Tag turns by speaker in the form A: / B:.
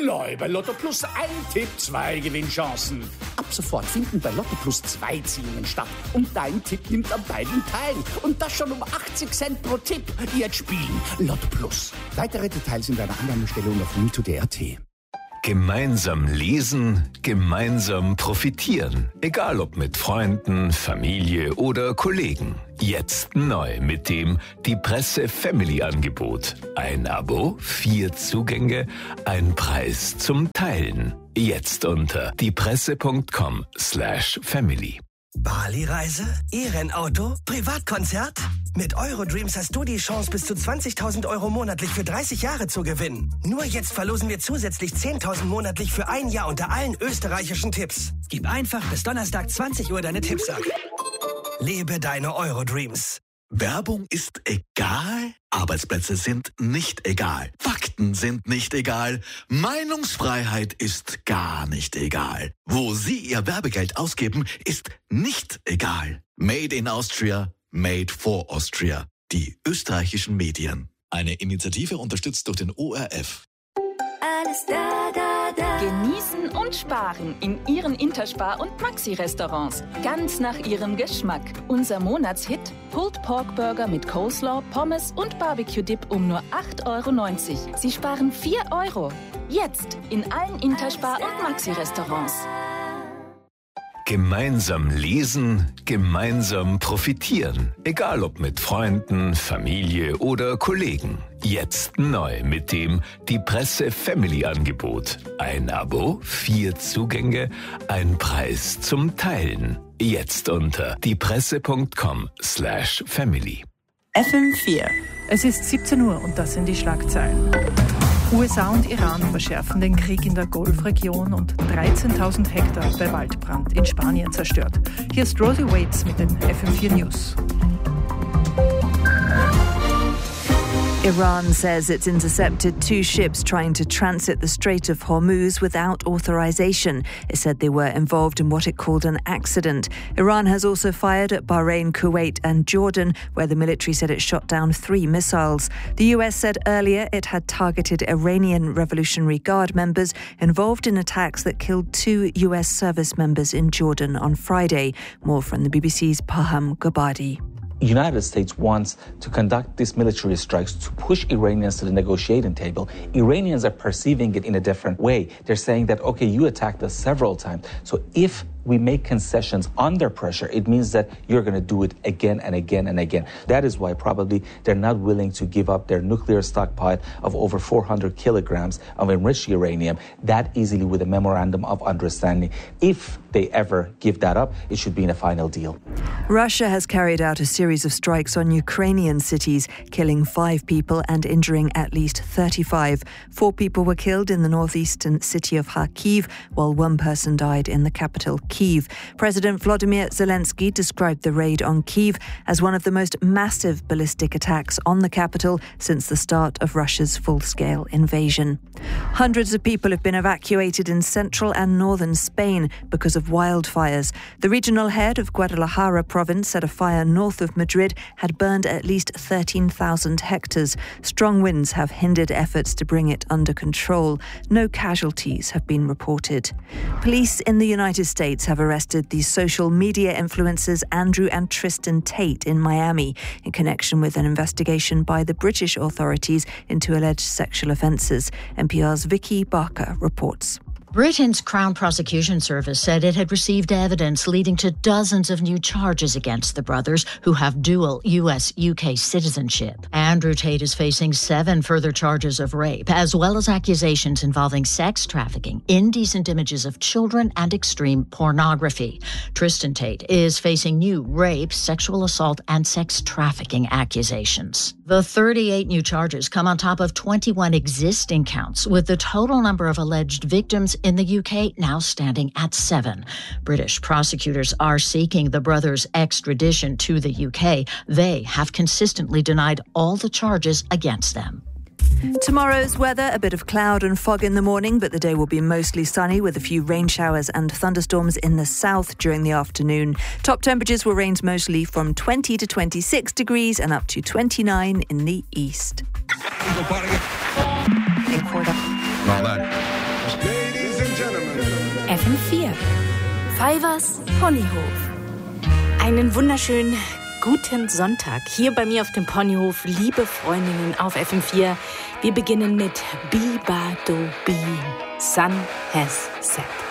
A: Neu bei Lotto Plus ein Tipp, 2 Gewinnchancen. Ab sofort finden bei Lotto Plus 2 Ziehungen statt. Und dein Tipp nimmt an beiden teil. Und das schon um 80 Cent pro Tipp. Jetzt spielen Lotto Plus. Weitere Details in deiner Annahmestelle und auf win2.at.
B: Gemeinsam lesen, gemeinsam profitieren. Egal ob mit Freunden, Familie oder Kollegen. Jetzt neu mit dem Die Presse Family Angebot. Ein Abo, 4 Zugänge, ein Preis zum Teilen. Jetzt unter diepresse.com/family.
C: Bali-Reise? E-Rennauto? Privatkonzert? Mit Eurodreams hast du die Chance, bis zu 20.000 € monatlich für 30 Jahre zu gewinnen. Nur jetzt verlosen wir zusätzlich 10.000 monatlich für ein Jahr unter allen österreichischen Tipps. Gib einfach bis Donnerstag 20 Uhr deine Tipps ab. Lebe deine Eurodreams.
D: Werbung ist egal, Arbeitsplätze sind nicht egal, Fakten sind nicht egal, Meinungsfreiheit ist gar nicht egal. Wo Sie Ihr Werbegeld ausgeben, ist nicht egal. Made in Austria, made for Austria. Die österreichischen Medien. Eine Initiative unterstützt durch den ORF.
E: Alles da, da, da. Genießen und sparen in Ihren Interspar- und Maxi-Restaurants. Ganz nach Ihrem Geschmack. Unser Monatshit: Pulled Pork Burger mit Coleslaw, Pommes und Barbecue-Dip um nur 8,90 €. Sie sparen 4 €. Jetzt in allen Interspar- und Maxi-Restaurants.
B: Gemeinsam lesen, gemeinsam profitieren. Egal ob mit Freunden, Familie oder Kollegen. Jetzt neu mit dem Die Presse Family Angebot. Ein Abo, 4 Zugänge, ein Preis zum Teilen. Jetzt unter diepresse.com/family.
F: FM4. Es ist 17 Uhr und das sind die Schlagzeilen. USA und Iran verschärfen den Krieg in der Golfregion und 13.000 Hektar bei Waldbrand in Spanien zerstört. Hier ist Rosie Waits mit den FM4 News.
G: Iran says it's intercepted 2 ships trying to transit the Strait of Hormuz without authorization. It said they were involved in what it called an accident. Iran has also fired at Bahrain, Kuwait and Jordan, where the military said it shot down 3 missiles. The US said earlier it had targeted Iranian Revolutionary Guard members involved in attacks that killed 2 US service members in Jordan on Friday. More from the BBC's Paham Gabadi.
H: The United States wants to conduct these military strikes to push Iranians to the negotiating table. Iranians are perceiving it in a different way. They're saying that, okay, you attacked us several times. So if we make concessions under pressure, it means that you're going to do it again and again and again. That is why probably they're not willing to give up their nuclear stockpile of over 400 kilograms of enriched uranium that easily with a memorandum of understanding. If they ever give that up, it should be in a final deal.
G: Russia has carried out a series of strikes on Ukrainian cities, killing 5 people and injuring at least 35. 4 people were killed in the northeastern city of Kharkiv, while 1 person died in the capital, Kyiv. President Volodymyr Zelensky described the raid on Kyiv as one of the most massive ballistic attacks on the capital since the start of Russia's full-scale invasion. Hundreds of people have been evacuated in central and northern Spain because of wildfires. The regional head of Guadalajara province said a fire north of Madrid had burned at least 13,000 hectares. Strong winds have hindered efforts to bring it under control. No casualties have been reported. Police in the United States have arrested the social media influencers Andrew and Tristan Tate in Miami in connection with an investigation by the British authorities into alleged sexual offences. NPR's Vicky Barker reports.
I: Britain's Crown Prosecution Service said it had received evidence leading to dozens of new charges against the brothers, who have dual US-UK citizenship. Andrew Tate is facing 7 further charges of rape, as well as accusations involving sex trafficking, indecent images of children, and extreme pornography. Tristan Tate is facing new rape, sexual assault, and sex trafficking accusations. The 38 new charges come on top of 21 existing counts, with the total number of alleged victims in the UK now standing at 7. British prosecutors are seeking the brothers' extradition to the UK. They have consistently denied all the charges against them.
G: Tomorrow's weather, a bit of cloud and fog in the morning, but the day will be mostly sunny with a few rain showers and thunderstorms in the south during the afternoon. Top temperatures will range mostly from 20 to 26 degrees and up to 29 in the east.
D: Not bad.
J: FM4. Feiwers Ponyhof. Einen wunderschönen guten Sonntag hier bei mir auf dem Ponyhof, liebe Freundinnen auf FM4. Wir beginnen mit Biba Do Bean. Sun has set.